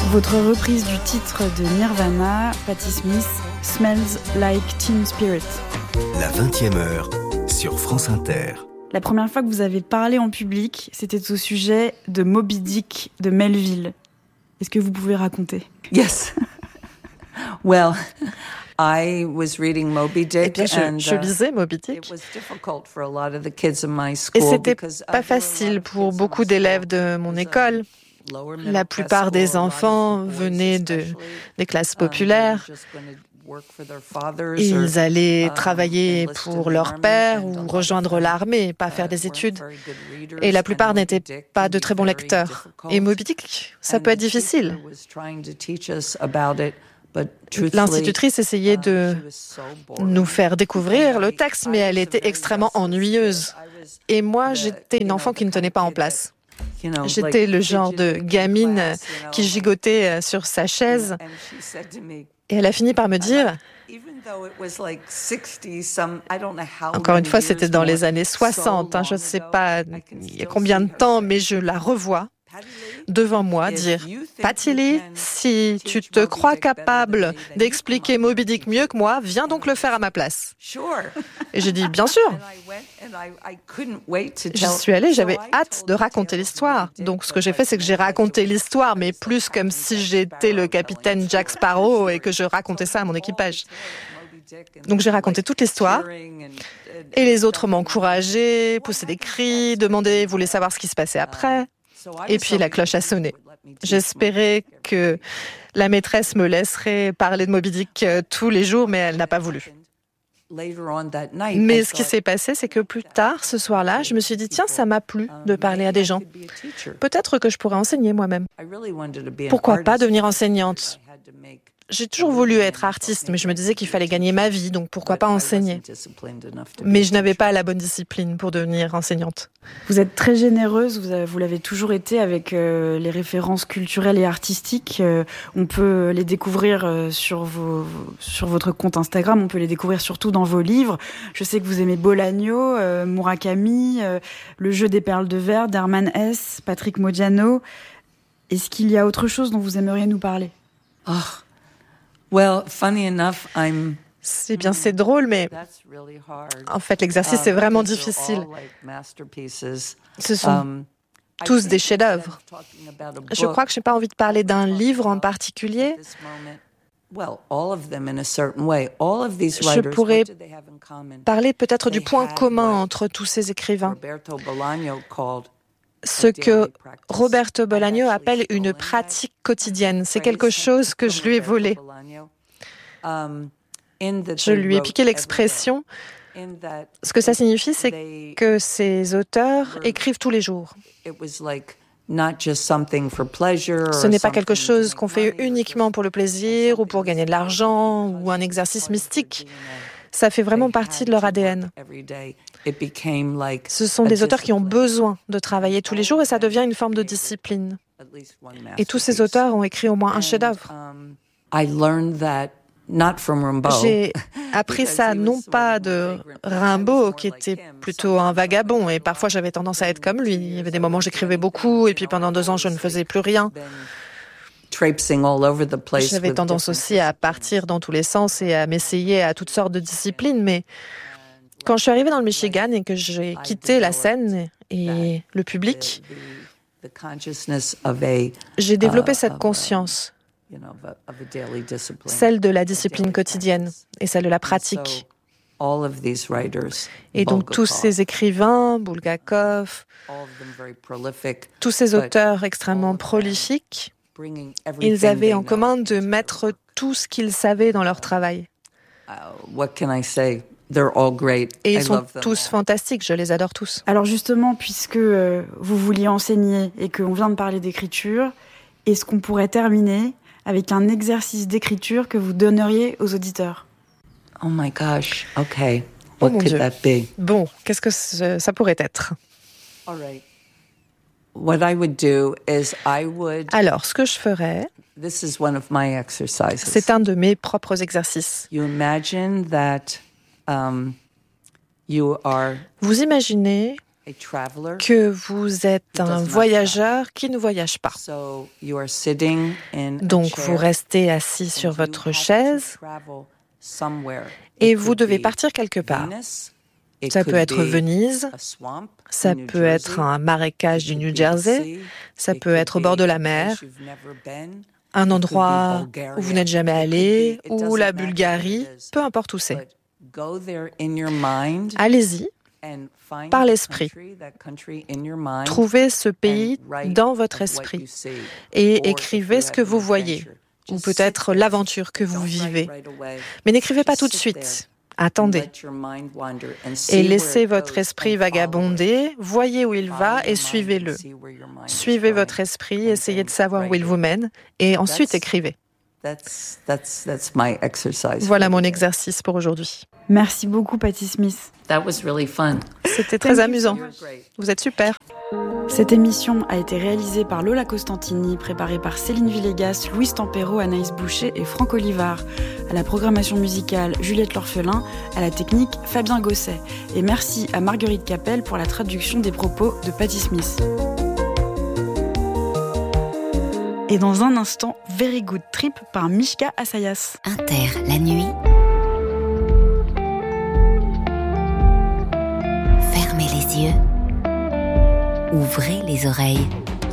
Votre reprise du titre de Nirvana, Patti Smith, Smells Like Teen Spirit. La 20e heure sur France Inter. La première fois que vous avez parlé en public, c'était au sujet de Moby Dick de Melville. Est-ce que vous pouvez raconter? Yes. Well, I was reading Moby Dick, je lisais Moby Dick. Et c'était pas facile pour beaucoup d'élèves de mon école. La plupart des enfants venaient des classes populaires. Ils allaient travailler pour leur père ou rejoindre l'armée, pas faire des études. Et la plupart n'étaient pas de très bons lecteurs. Et Moby Dick, ça peut être difficile. L'institutrice essayait de nous faire découvrir le texte, mais elle était extrêmement ennuyeuse. Et moi, j'étais une enfant qui ne tenait pas en place. J'étais le genre de gamine qui gigotait sur sa chaise. Et elle a fini par me dire, encore une fois, c'était dans les années 60, je ne sais pas il y a combien de temps, mais je la revois devant moi dire « Patti Lee, si tu te crois capable d'expliquer Moby Dick mieux que moi, viens donc le faire à ma place. » Et j'ai dit « Bien sûr !» J'y suis allée, j'avais hâte de raconter l'histoire. Donc ce que j'ai fait, c'est que j'ai raconté l'histoire, mais plus comme si j'étais le capitaine Jack Sparrow et que je racontais ça à mon équipage. Donc j'ai raconté toute l'histoire et les autres m'encourageaient, poussaient des cris, demandaient, voulaient savoir ce qui se passait après. Et puis la cloche a sonné. J'espérais que la maîtresse me laisserait parler de Moby Dick tous les jours, mais elle n'a pas voulu. Mais ce qui s'est passé, c'est que plus tard, ce soir-là, je me suis dit, tiens, ça m'a plu de parler à des gens. Peut-être que je pourrais enseigner moi-même. Pourquoi pas devenir enseignante ? J'ai toujours voulu être artiste, mais je me disais qu'il fallait gagner ma vie, donc pourquoi pas enseigner ? Mais je n'avais pas la bonne discipline pour devenir enseignante. Vous êtes très généreuse, vous l'avez toujours été avec les références culturelles et artistiques. On peut les découvrir sur votre compte Instagram, on peut les découvrir surtout dans vos livres. Je sais que vous aimez Bolaño, Murakami, Le jeu des perles de verre d'Hermann Hesse, Patrick Modiano. Est-ce qu'il y a autre chose dont vous aimeriez nous parler ? Well, funny enough, c'est drôle, mais en fait, l'exercice est vraiment difficile. Ce sont tous des chefs-d'œuvre. Je crois que je n'ai pas envie de parler d'un livre en particulier. Je pourrais parler peut-être du point commun entre tous ces écrivains. Ce que Roberto Bolaño appelle une pratique quotidienne. C'est quelque chose que je lui ai volé. Je lui ai piqué l'expression. Ce que ça signifie, c'est que ces auteurs écrivent tous les jours. Ce n'est pas quelque chose qu'on fait uniquement pour le plaisir ou pour gagner de l'argent ou un exercice mystique. Ça fait vraiment partie de leur ADN. Ce sont des auteurs qui ont besoin de travailler tous les jours et ça devient une forme de discipline. Et tous ces auteurs ont écrit au moins un chef-d'œuvre. J'ai appris ça non pas de Rimbaud, qui était plutôt un vagabond, et parfois j'avais tendance à être comme lui. Il y avait des moments où j'écrivais beaucoup, et puis pendant 2 ans je ne faisais plus rien. J'avais tendance aussi à partir dans tous les sens et à m'essayer à toutes sortes de disciplines, mais quand je suis arrivée dans le Michigan et que j'ai quitté la scène et le public, j'ai développé cette conscience, celle de la discipline quotidienne et celle de la pratique. Et donc tous ces écrivains, Bulgakov, tous ces auteurs extrêmement prolifiques, ils avaient en commun de mettre tout ce qu'ils savaient dans leur travail. Et ils sont tous fantastiques, je les adore tous. Alors justement, puisque vous vouliez enseigner et qu'on vient de parler d'écriture, est-ce qu'on pourrait terminer avec un exercice d'écriture que vous donneriez aux auditeurs? Oh my gosh, okay. What could that be? Bon, qu'est-ce que ça pourrait être? All right. What I would do is Alors, ce que je ferais, this is one of my exercises. C'est un de mes propres exercices. You imagine that you are Vous imaginez que vous êtes un voyageur qui ne voyage pas. Donc, vous restez assis sur votre chaise et vous devez partir quelque part. Ça peut être Venise, ça peut être un marécage du New Jersey, ça peut être au bord de la mer, un endroit où vous n'êtes jamais allé, ou la Bulgarie, peu importe où c'est. Allez-y, par l'esprit. Trouvez ce pays dans votre esprit et écrivez ce que vous voyez, ou peut-être l'aventure que vous vivez. Mais n'écrivez pas tout de suite. Attendez. Et laissez votre esprit vagabonder, voyez où il va et suivez-le. Suivez votre esprit, essayez de savoir où il vous mène et ensuite écrivez. Voilà mon exercice pour aujourd'hui. Merci beaucoup, Patti Smith. C'était très amusant. Vous êtes super. Cette émission a été réalisée par Lola Costantini, préparée par Céline Villegas, Louise Tempero, Anaïs Boucher et Franck Olivard. À la programmation musicale, Juliette L'Orphelin. À la technique, Fabien Gosset. Et merci à Marguerite Capel pour la traduction des propos de Patti Smith. Et dans un instant, Very Good Trip par Mishka Assayas. Inter, la nuit. Fermez les yeux. Ouvrez les oreilles.